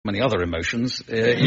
many other emotions.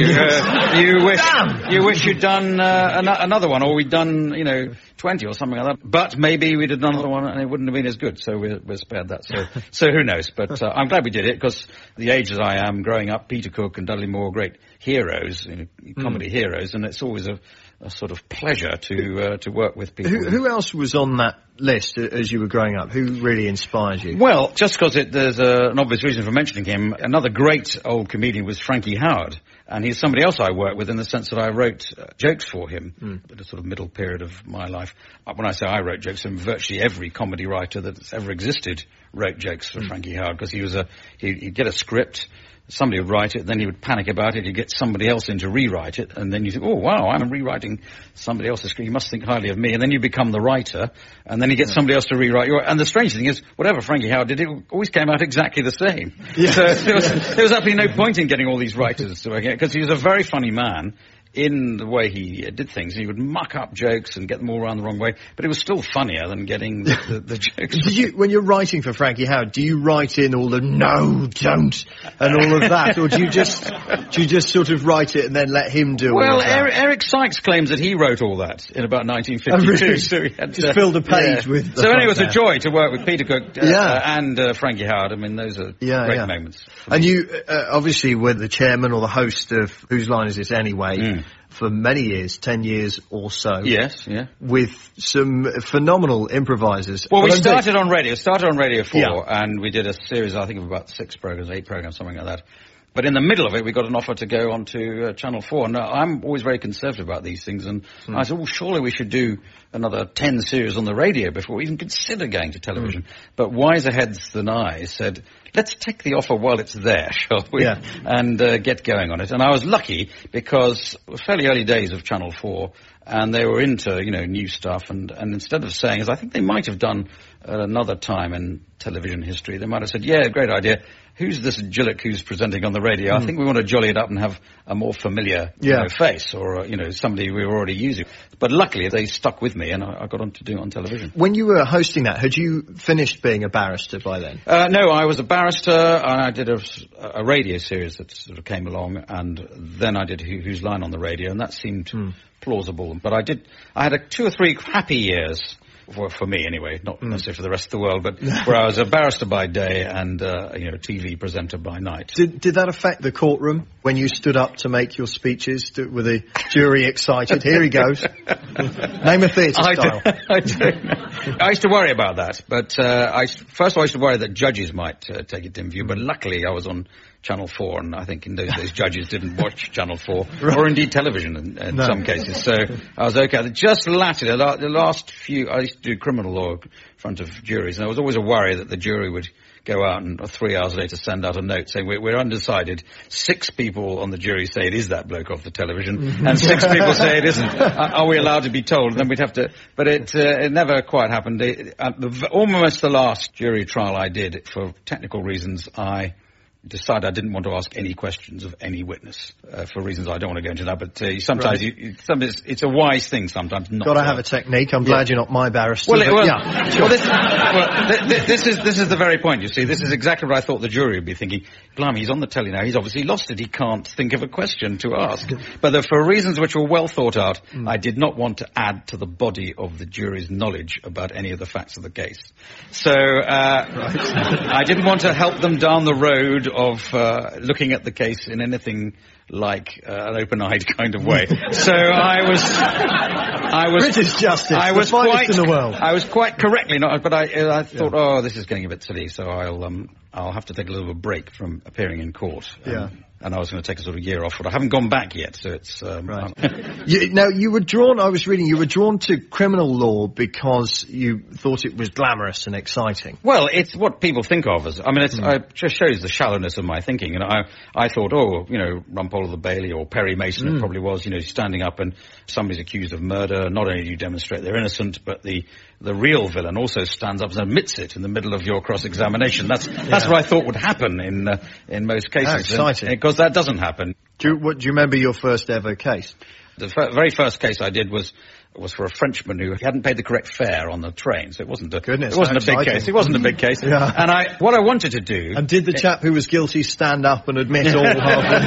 You wish you'd done another one, or we'd done 20 or something like that. But maybe we did another one and it wouldn't have been as good. So we're spared that. So who knows? But I'm glad we did it, because the age that I am, growing up, Peter Cook and Dudley Moore, great heroes, comedy heroes, and it's always a sort of pleasure to work with people. Who else was on that list as you were growing up? Who really inspired you? Well, just because there's an obvious reason for mentioning him, another great old comedian was Frankie Howerd, and he's somebody else I worked with in the sense that I wrote jokes for him at a sort of middle period of my life. When I say I wrote jokes, virtually every comedy writer that's ever existed wrote jokes for Frankie Howerd, because he'd get a script, somebody would write it, then he would panic about it, he'd get somebody else in to rewrite it, and then you think, oh, wow, I'm rewriting somebody else's script, he must think highly of me, and then you become the writer, and then you get somebody else to rewrite your... And the strange thing is, whatever Frankie Howerd did, it always came out exactly the same. Yeah. So there was absolutely no point in getting all these writers to work it, because he was a very funny man in the way he did things. He would muck up jokes and get them all around the wrong way, but it was still funnier than getting the jokes. Did you, when you're writing for Frankie Howerd, do you write in all the no, don't, and all of that, or do you just sort of write it and then let him do all of that? Well, Eric Sykes claims that he wrote all that in about 1952. Oh, really? So he had just filled a page with... So anyway, it was a joy to work with Peter Cook and Frankie Howerd. I mean, those are great moments. And you obviously were the chairman or the host of Whose Line Is This Anyway? For many years, 10 years or so. Yes, yeah. With some phenomenal improvisers. Well, we started on Radio 4, and we did a series, I think, of about 8 programs, something like that. But in the middle of it, we got an offer to go on to Channel 4. And I'm always very conservative about these things. And I said, well, surely we should do another 10 series on the radio before we even consider going to television. But wiser heads than I said, let's take the offer while it's there, shall we? Yeah. And get going on it. And I was lucky, because it was fairly early days of Channel 4, and they were into, new stuff. And instead of saying, as I think they might have done another time in television history, they might have said, yeah, great idea. Who's this Gillick who's presenting on the radio? I think we want to jolly it up and have a more familiar face, or, somebody we were already using. But luckily, they stuck with me, and I got on to do it on television. When you were hosting that, had you finished being a barrister by then? No, I was a barrister, and I did a radio series that sort of came along, and then I did Whose Line on the radio, and that seemed plausible. But I had 2 or 3 happy years, for me anyway, not necessarily for the rest of the world, but where I was a barrister by day and TV presenter by night. Did that affect the courtroom when you stood up to make your speeches? Were the jury excited? Here he goes. Name a theatre style. I don't know. I used to worry about that, but first of all I used to worry that judges might take it to view, but luckily I was on Channel 4, and I think in those days judges didn't watch Channel 4, or indeed television in some cases, so I was okay. Just latterly, the last few, I used to do criminal law in front of juries, and there was always a worry that the jury would go out and 3 hours later send out a note saying, we're undecided. 6 people on the jury say it is that bloke off the television, and 6 people say it isn't. Are we allowed to be told? And then we'd have to... But it never quite happened. Almost the last jury trial I did, for technical reasons, I decided I didn't want to ask any questions of any witness, for reasons I don't want to go into now, but sometimes it's a wise thing sometimes not. Got to have a technique. I'm glad you're not my barrister. This is the very point, you see. This is exactly what I thought the jury would be thinking. Blimey, he's on the telly now, he's obviously lost it, he can't think of a question to ask. But for reasons which were well thought out, I did not want to add to the body of the jury's knowledge about any of the facts of the case. So I didn't want to help them down the road of looking at the case in anything like an open-eyed kind of way. So I was British justice, I was the finest in the world. I was quite correctly not, but I thought, this is getting a bit silly, so I'll have to take a little break from appearing in court. And I was going to take a sort of year off, but I haven't gone back yet, so it's... Right. You were drawn, I was reading, you were drawn to criminal law because you thought it was glamorous and exciting. Well, it's what people think of as... I mean, it just shows the shallowness of my thinking. And I thought, Rumpole of the Bailey or Perry Mason, it probably was, standing up and somebody's accused of murder. Not only do you demonstrate they're innocent, but the real villain also stands up and admits it in the middle of your cross-examination. That's what I thought would happen in most cases. Exciting. Because that doesn't happen. Do you remember your first ever case? The very first case I did was for a Frenchman who hadn't paid the correct fare on the train, so it wasn't a big case. It wasn't a big case. And what I wanted to do... And did the chap who was guilty stand up and admit all half